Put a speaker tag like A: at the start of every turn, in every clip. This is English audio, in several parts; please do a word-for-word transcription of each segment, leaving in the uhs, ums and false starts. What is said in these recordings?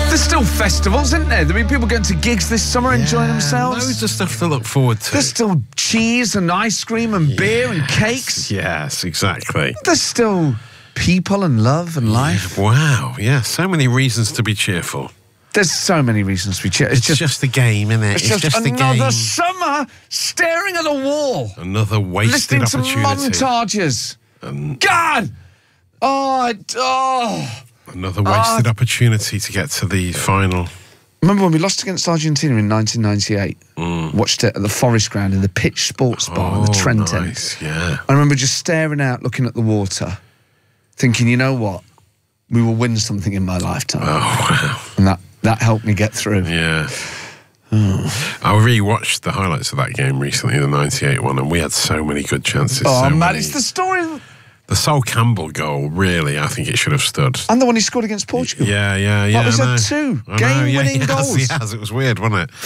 A: There's still festivals, isn't there? I mean, people going to gigs this summer,
B: Yeah,
A: enjoying themselves.
B: Loads of stuff to look forward to.
A: There's still cheese and ice cream and beer and cakes.
B: Yes, exactly.
A: There's still people and love and life.
B: Wow, yeah, so many reasons to be cheerful.
A: There's so many reasons to be cheerful.
B: It's, just, just a game, isn't it?
A: It's, just,
B: a
A: another
B: game.
A: summer staring at a wall.
B: Another wasted
A: listening
B: opportunity.
A: to montages.
B: Um,
A: God! Oh, I, oh.
B: Another wasted
A: Oh.
B: opportunity to get to the final.
A: Remember when we lost against Argentina in nineteen ninety-eight?
B: Mm.
A: Watched it at the Forest Ground in the Pitch Sports Bar in the
B: Oh,
A: Trent End.
B: nice, yeah.
A: I remember just staring out, looking at the water, thinking, you know what? We will win something in my lifetime.
B: Oh, wow.
A: And that, that helped me get through.
B: Yeah. Oh. I rewatched the highlights of that game recently, the ninety-eight one, and we had so many good chances.
A: Oh,
B: so
A: man,
B: many.
A: it's the story.
B: The Sol Campbell goal, really, I think it should have stood.
A: And the one he scored against Portugal.
B: Yeah, yeah, yeah.
A: What was
B: I
A: that,
B: know.
A: two
B: I know, yeah,
A: game-winning
B: he has,
A: goals?
B: He has, it was weird, wasn't it?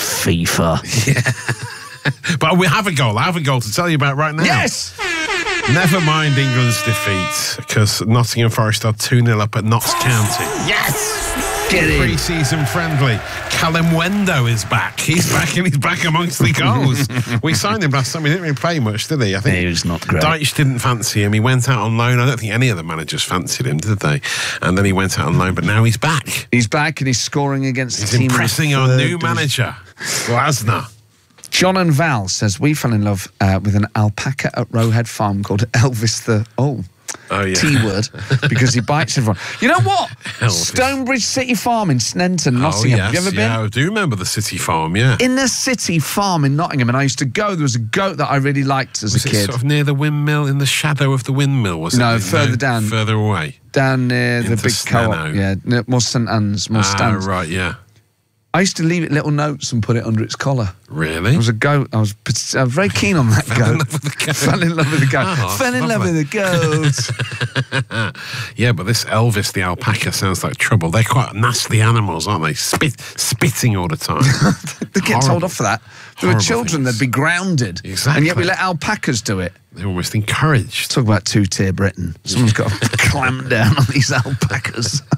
A: FIFA.
B: But we have a goal. I have a goal to tell you about right now.
A: Yes!
B: Never mind England's defeat, because Nottingham Forest are two nil up at Notts County.
A: Yes! Get in.
B: Pre-season friendly. Callum Wendo is back. He's back and he's back amongst the goals. We signed him last time. He didn't really play much, did he? I think
A: He was not great.
B: Dyche didn't fancy him. He went out on loan. I don't think any of the managers fancied him, did they? And then he went out on loan, but now he's back.
A: He's back and he's scoring against
B: He's
A: the team. in the
B: impressing our
A: third
B: new
A: division.
B: manager, Glasner.
A: John and Val says, we fell in love uh, with an alpaca at Rowhead Farm called Elvis the... Oh...
B: Oh, yeah.
A: T-word, because he bites everyone. You know what?
B: Elvis.
A: Stonebridge City Farm in Snenton, Nottingham.
B: Oh, yes,
A: Have you ever been?
B: yeah, I do remember the City Farm, yeah.
A: In the City Farm in Nottingham, and I used to go. There was a goat that I really liked as
B: Was
A: a
B: it
A: kid.
B: sort of near the windmill, in the shadow of the windmill, was
A: No,
B: it?
A: further down.
B: Further away.
A: Down near the
B: Into
A: big co-op.
B: Sneno.
A: Yeah, near- more St Anne's, more
B: Ah,
A: stands.
B: right, yeah.
A: I used to leave it little notes and put it under its collar.
B: Really?
A: I was a goat. I was, I was very keen on that
B: Fell
A: goat.
B: in love with the goat.
A: Fell in love with the goat.
B: Oh,
A: Fell in love
B: lovely.
A: with the goat.
B: Yeah, but this Elvis the alpaca sounds like trouble. They're quite nasty animals, aren't they? Spit, spitting all the time.
A: They get told
B: Horrible.
A: off for that. There were
B: Horrible
A: children,
B: things.
A: they'd be grounded.
B: Exactly.
A: And yet we let alpacas do it.
B: They're almost encouraged.
A: Talk about two-tier Britain. Someone's got to clamp down on these alpacas.